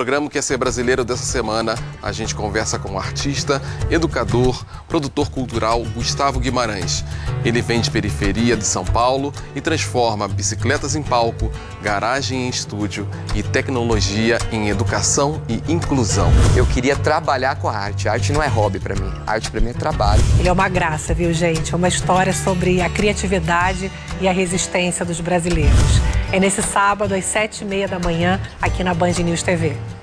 programa Quer Ser Brasileiro dessa semana, a gente conversa com o artista, educador, produtor cultural Gustavo Guimarães. Ele vem de periferia de São Paulo e transforma bicicletas em palco, garagem em estúdio e tecnologia em educação e inclusão. Eu queria trabalhar com a arte. A arte não é hobby pra mim. A arte pra mim é trabalho. Ele é uma graça, viu, gente? É uma história sobre a criatividade e a resistência dos brasileiros. É nesse sábado, às 7h30 da manhã, aqui na Band News TV.